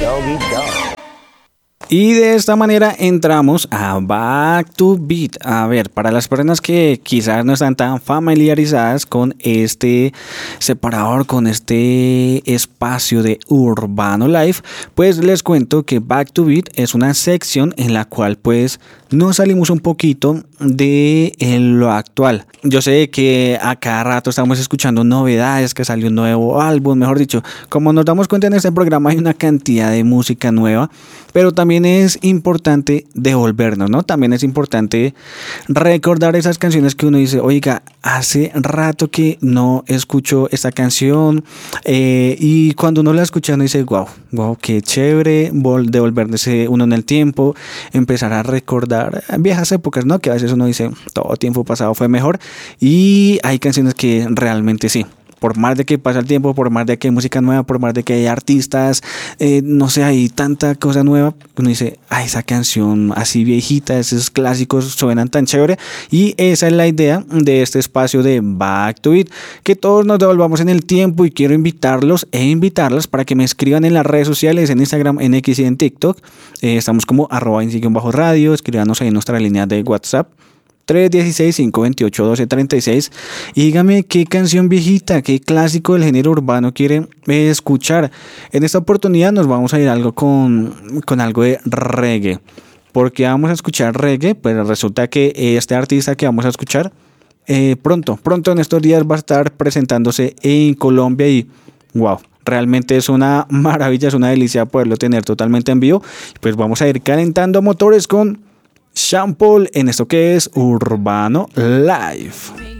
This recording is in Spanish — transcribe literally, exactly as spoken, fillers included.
Doggy Dog. Y de esta manera entramos a Back to Beat. A ver, para las personas que quizás no están tan familiarizadas con este separador, con este espacio de Urbano Life, pues les cuento que Back to Beat es una sección en la cual pues nos salimos un poquito de lo actual. Yo sé que a cada rato estamos escuchando novedades, que salió un nuevo álbum, mejor dicho, como nos damos cuenta en este programa hay una cantidad de música nueva, pero también es importante devolvernos, ¿no? También es importante recordar esas canciones que uno dice, oiga, hace rato que no escucho esta canción, eh, y cuando uno la escucha uno dice, wow, wow, qué chévere, vol- devolverse uno en el tiempo, empezar a recordar viejas épocas, ¿no? Que a veces uno dice, todo tiempo pasado fue mejor, y hay canciones que realmente sí. Por más de que pasa el tiempo, por más de que hay música nueva, por más de que hay artistas, eh, no sé, hay tanta cosa nueva, uno dice, ay, esa canción así viejita, esos clásicos suenan tan chévere. Y esa es la idea de este espacio de Back to It, que todos nos devolvamos en el tiempo, y quiero invitarlos e invitarlas para que me escriban en las redes sociales, en Instagram, en X y en TikTok. Eh, estamos como arroba bajo radio, escríbanos ahí en nuestra línea de WhatsApp. tres uno seis, cinco dos ocho, uno dos tres seis y dígame qué canción viejita, qué clásico del género urbano quiere eh, escuchar. En esta oportunidad nos vamos a ir algo con, con algo de reggae. Porque vamos a escuchar reggae, pues resulta que este artista que vamos a escuchar eh, pronto, pronto en estos días va a estar presentándose en Colombia y wow. Realmente es una maravilla, es una delicia poderlo tener totalmente en vivo. Pues vamos a ir calentando motores con Sean Paul en esto que es Urbano Live.